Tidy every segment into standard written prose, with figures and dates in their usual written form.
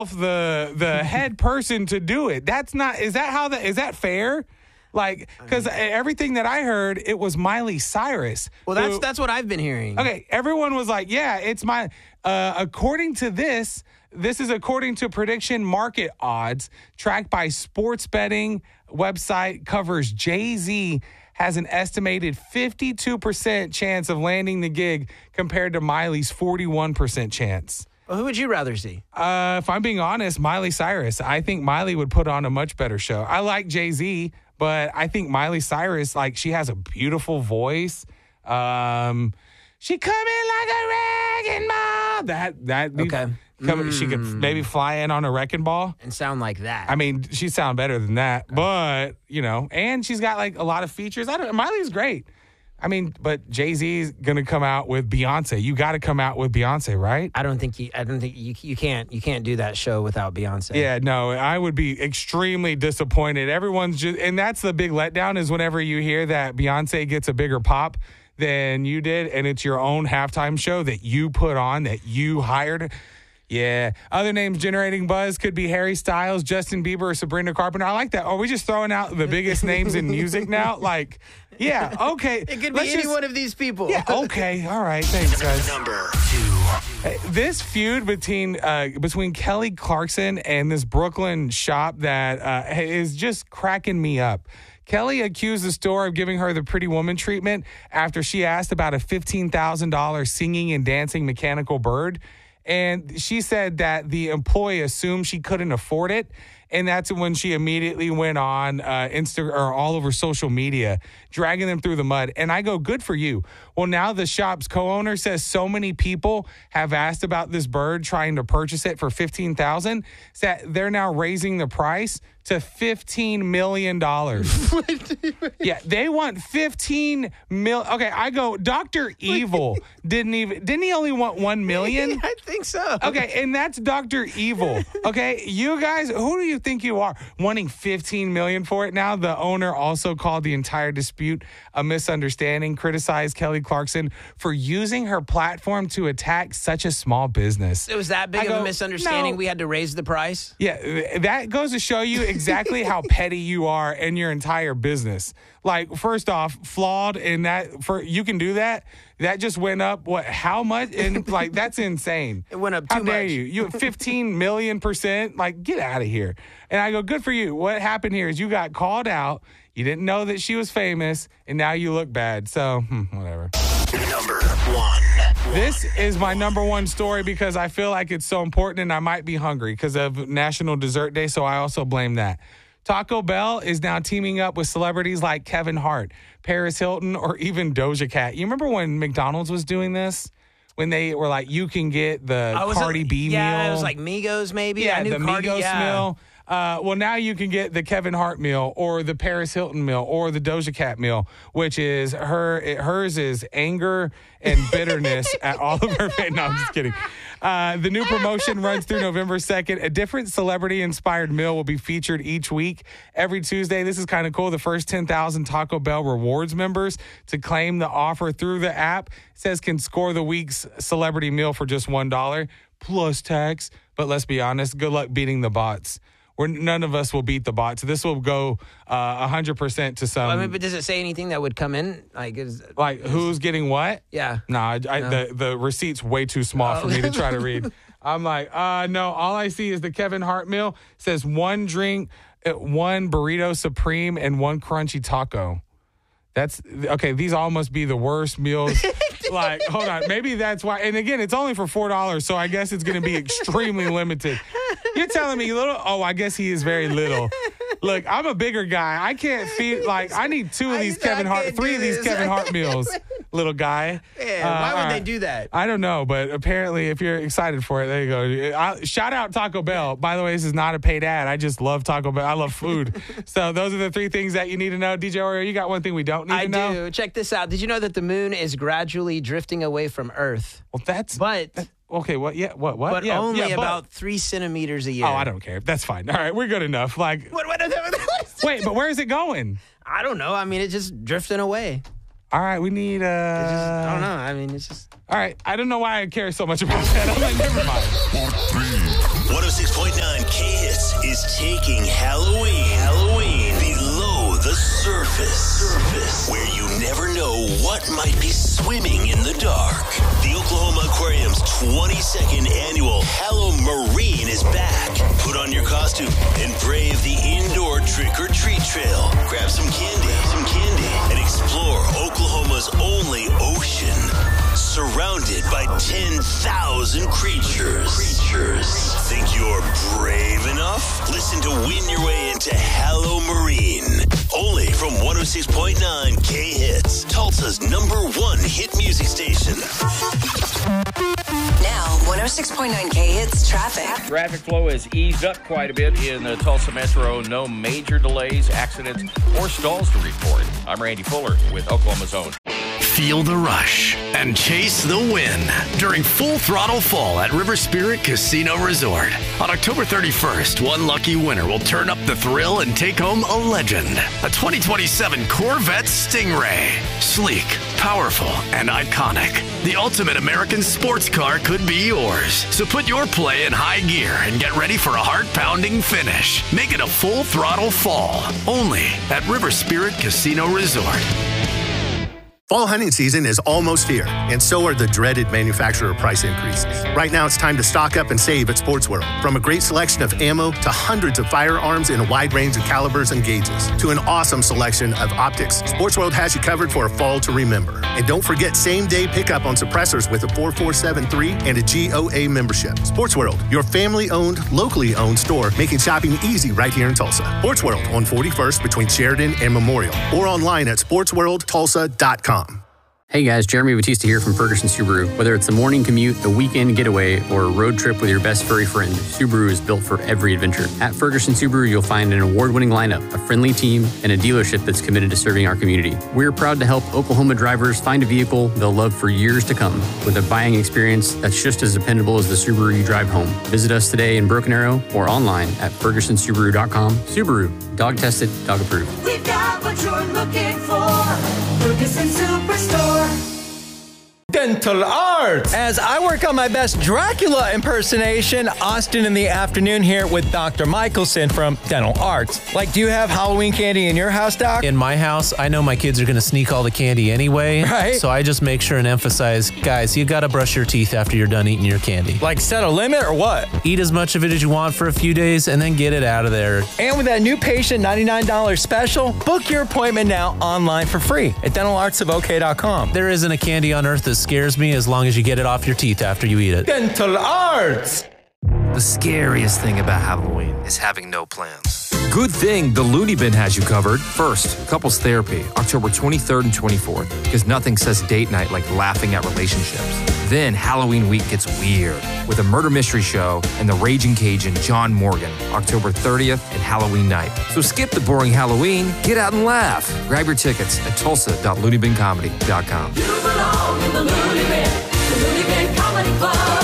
the head person to do it. That's not. Is that fair? Like, because everything that I heard, it was Miley Cyrus. Well, that's what I've been hearing. Okay, everyone was like, yeah, it's my. According to this is according to prediction market odds tracked by sports betting website covers. Jay-Z has an estimated 52% chance of landing the gig compared to Miley's 41% chance. Well, who would you rather see? If I'm being honest, Miley Cyrus. I think Miley would put on a much better show. I like Jay-Z, but I think Miley Cyrus, like, she has a beautiful voice. She come in like a wrecking ball. Okay. She could maybe fly in on a wrecking ball. And sound like that. I mean, she sound better than that. But, and she's got, like, a lot of features. Miley's great. I mean, but Jay-Z's going to come out with Beyonce. You got to come out with Beyonce, right? I don't think you can't do that show without Beyonce. Yeah, no, I would be extremely disappointed. And that's the big letdown is whenever you hear that Beyonce gets a bigger pop than you did, and it's your own halftime show that you put on, that you hired. Yeah. Other names generating buzz could be Harry Styles, Justin Bieber, or Sabrina Carpenter. I like that. Are we just throwing out the biggest names in music now? Like, yeah, okay. It could be any one of these people. Yeah, okay. All right. Thanks, guys. Number 2. This feud between Kelly Clarkson and this Brooklyn shop that is just cracking me up. Kelly accused the store of giving her the pretty woman treatment after she asked about a $15,000 singing and dancing mechanical bird. And she said that the employee assumed she couldn't afford it. And that's when she immediately went on Instagram or all over social media, dragging them through the mud. And I go, good for you. Well, now the shop's co-owner says so many people have asked about this bird trying to purchase it for $15,000 that they're now raising the price to $15 million. Yeah, they want $15 million. Okay, I go, Dr. Evil didn't he only want $1 million? I think so. Okay, and that's Dr. Evil. Okay, you guys, who do you think you are wanting $15 million for it? Now the owner also called the entire dispute a misunderstanding, criticized Kelly Clarkson for using her platform to attack such a small business. It was that big of a misunderstanding. We had to raise the price. Yeah, that goes to show you exactly how petty you are in your entire business. Like, first off, flawed in that you can do that. That just went up, how much? And like, that's insane. It went up too much. How dare you? You have 15 million%. Like, get out of here. And I go, good for you. What happened here is you got called out. You didn't know that she was famous, and now you look bad. So, whatever. Number 1. This is my number one story because I feel like it's so important, and I might be hungry because of National Dessert Day, so I also blame that. Taco Bell is now teaming up with celebrities like Kevin Hart, Paris Hilton, or even Doja Cat. You remember when McDonald's was doing this? When they were like, you can get the Cardi B meal. Yeah, it was like Migos maybe. Yeah, I knew the Cardi, Migos meal. Well, now you can get the Kevin Hart meal or the Paris Hilton meal or the Doja Cat meal, which is hers is anger and bitterness at all of her. No, I'm just kidding. The new promotion runs through November 2nd. A different celebrity-inspired meal will be featured each week. Every Tuesday, this is kind of cool. The first 10,000 Taco Bell Rewards members to claim the offer through the app, it says, can score the week's celebrity meal for just $1 plus tax. But let's be honest, good luck beating the bots. None of us will beat the bots. This will go 100% to some. Well, I mean, but does it say anything that would come in? Like who's getting what? Yeah. No. The receipt's way too small for me to try to read. I'm like, no. All I see is the Kevin Hart meal. It says one drink, one burrito supreme, and one crunchy taco. That's okay. These all must be the worst meals. Like, hold on. Maybe that's why. And again, it's only for $4, so I guess it's going to be extremely limited. You're telling me little? Oh, I guess he is very little. Look, I'm a bigger guy. I can't feed, I need three of these Kevin Hart meals, little guy. Yeah, why would they do that? I don't know, but apparently if you're excited for it, there you go. Shout out Taco Bell. By the way, this is not a paid ad. I just love Taco Bell. I love food. So those are the 3 things that you need to know. DJ Oreo, you got one thing we don't need to know? I do. Check this out. Did you know that the moon is gradually drifting away from Earth? Well, okay, what? Yeah, what? But only about 3 centimeters a year. Oh, I don't care. That's fine. All right, we're good enough. Like, wait, but where is it going? I don't know. I mean, it's just drifting away. All right, we need. I don't know. I mean, it's just. All right, I don't know why I care so much about that. I'm like, never mind. What a 106.9 K-Hits is taking Halloween below the surface, where you never know what might be swimming in the dark. The Oklahoma Aquarium's 22nd annual Halloween is back. Put on your costume and brave the indoor trick-or-treat trail. Grab some candy, and explore Oklahoma's only ocean, surrounded by 10,000 creatures. Think you're brave enough? Listen to Win Your Way into Halloween. Only from 106.9 K-Hits, Tulsa's #1 hit music station. Now, 106.9 K-Hits traffic. Traffic flow has eased up quite a bit in the Tulsa Metro. No major delays, accidents, or stalls to report. I'm Randy Fuller with Oklahoma's Own. Feel the rush and chase the win during Full Throttle Fall at River Spirit Casino Resort. On October 31st, one lucky winner will turn up the thrill and take home a legend. A 2027 Corvette Stingray. Sleek, powerful, and iconic. The ultimate American sports car could be yours. So put your play in high gear and get ready for a heart-pounding finish. Make it a Full Throttle Fall. Only at River Spirit Casino Resort. Fall hunting season is almost here, and so are the dreaded manufacturer price increases. Right now, it's time to stock up and save at Sports World. From a great selection of ammo to hundreds of firearms in a wide range of calibers and gauges to an awesome selection of optics, Sports World has you covered for a fall to remember. And don't forget same-day pickup on suppressors with a 4473 and a GOA membership. Sports World, your family-owned, locally owned store, making shopping easy right here in Tulsa. Sports World on 41st between Sheridan and Memorial, or online at sportsworldtulsa.com. Hey guys, Jeremy Batista here from Ferguson Subaru. Whether it's a morning commute, a weekend getaway, or a road trip with your best furry friend, Subaru is built for every adventure. At Ferguson Subaru, you'll find an award-winning lineup, a friendly team, and a dealership that's committed to serving our community. We're proud to help Oklahoma drivers find a vehicle they'll love for years to come, with a buying experience that's just as dependable as the Subaru you drive home. Visit us today in Broken Arrow or online at FergusonSubaru.com. Subaru, dog tested, dog approved. We've got what you're looking for. Ferguson Superstore. Dental Arts. As I work on my best Dracula impersonation, Austin in the afternoon here with Dr. Michelson from Dental Arts. Like, do you have Halloween candy in your house, Doc? In my house, I know my kids are going to sneak all the candy anyway. Right. So I just make sure and emphasize, guys, you got to brush your teeth after you're done eating your candy. Like, set a limit or what? Eat as much of it as you want for a few days and then get it out of there. And with that new patient $99 special, book your appointment now online for free at dentalartsofok.com. There isn't a candy on earth that scares me as long as you get it off your teeth after you eat it. Dental Arts. The scariest thing about Halloween is having no plans. Good thing the Looney Bin has you covered. First, couples therapy, October 23rd and 24th, because nothing says date night like laughing at relationships. Then Halloween week gets weird with a murder mystery show and the Raging Cajun John Morgan, October 30th and Halloween night. So skip the boring Halloween, get out and laugh. Grab your tickets at tulsa.looneybincomedy.com. You belong in the Looney Bin, the Looney Bin Comedy Club.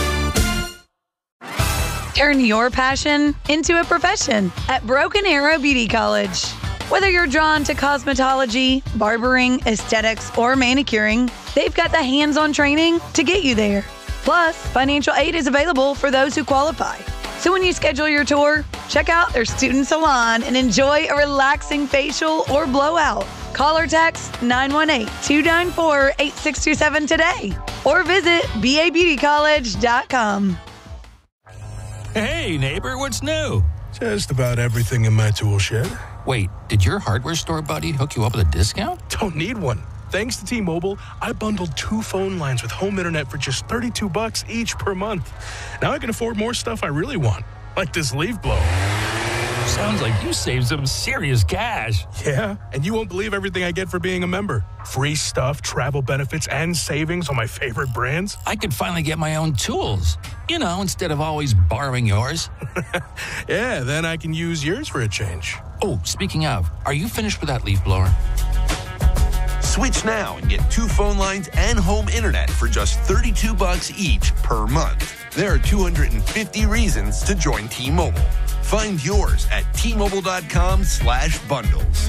Turn your passion into a profession at Broken Arrow Beauty College. Whether you're drawn to cosmetology, barbering, aesthetics, or manicuring, they've got the hands-on training to get you there. Plus, financial aid is available for those who qualify. So when you schedule your tour, check out their student salon and enjoy a relaxing facial or blowout. Call or text 918-294-8627 today or visit babeautycollege.com. Hey, neighbor, what's new? Just about everything in my tool shed. Wait, did your hardware store buddy hook you up with a discount? Don't need one. Thanks to T-Mobile, I bundled 2 phone lines with home internet for just $32 each per month. Now I can afford more stuff I really want, like this leaf blower. Sounds like you saved some serious cash. Yeah, and you won't believe everything I get for being a member. Free stuff, travel benefits, and savings on my favorite brands. I could finally get my own tools, instead of always borrowing yours. Yeah, then I can use yours for a change. Oh, speaking of, are you finished with that leaf blower? Switch now and get 2 phone lines and home internet for just $32 each per month. There are 250 reasons to join T-Mobile. Find yours at T-Mobile.com/bundles.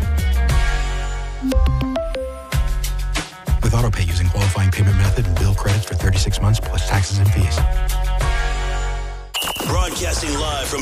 With AutoPay using qualifying payment method and bill credits for 36 months plus taxes and fees. Broadcasting live from